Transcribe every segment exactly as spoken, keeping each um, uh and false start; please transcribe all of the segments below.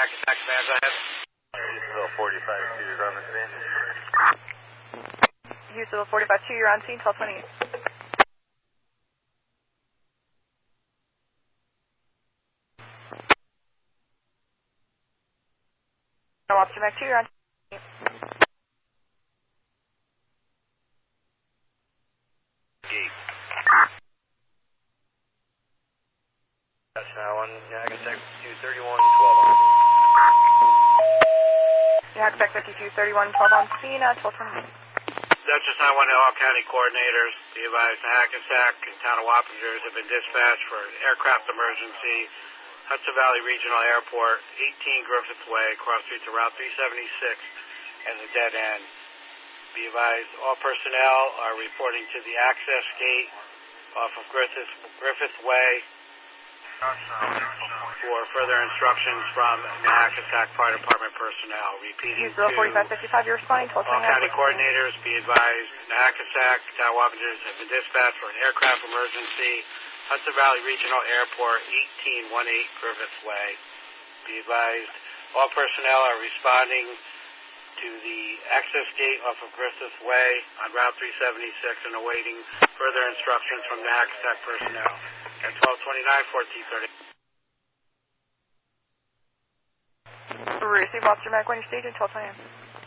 Hackensack Command, go ahead. Houstonville forty-five two, you're on the scene. Houstonville forty-five two, you're on scene, twelve twenty. No, Officer Mac two, you're on scene. Gate. That's now one, Hackensack two thirty-one, twelve on scene. Hackensack fifty-two thirty-one, twelve on scene, uh, twelve twenty. That's just nine one to all county coordinators. Be advised, the Hackensack and town of Wappingers have been dispatched for an aircraft emergency. Hudson Valley Regional Airport, eighteen Griffith Way, cross street to Route three seventy-six, and the dead end. Be advised, all personnel are reporting to the access gate off of Griffith, Griffith Way for further instructions from the Hackensack Fire Department personnel. Repeating Houstonville to forty-five fifty-five, you're responding, twelve all twenty-nine. county coordinators, be advised, the Hackensack, town of Wappingers have been dispatched for an aircraft emergency. Hudson Valley Regional Airport, eighteen eighteen Griffith Way. Be advised, all personnel are responding to the access gate off of Griffith Way on Route three seventy-six and awaiting further instructions from the Hackensack personnel. At twelve twenty-nine, fourteen thirty. Receive Officer Mac when you're staging, twelve twenty.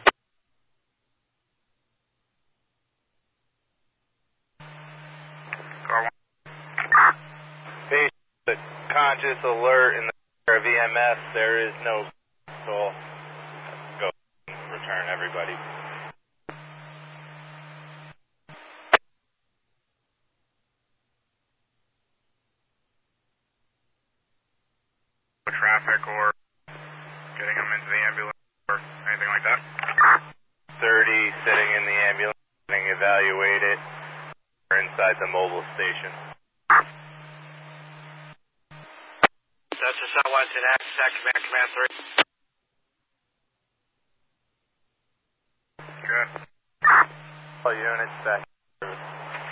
Patient conscious alert in the V M S, there is no soul. Go return everybody. Traffic or getting them into the ambulance or anything like that? thirty sitting in the ambulance, getting evaluated. We're inside the mobile station. That's the South West and Hackensack Command, Command three. Good. All units back.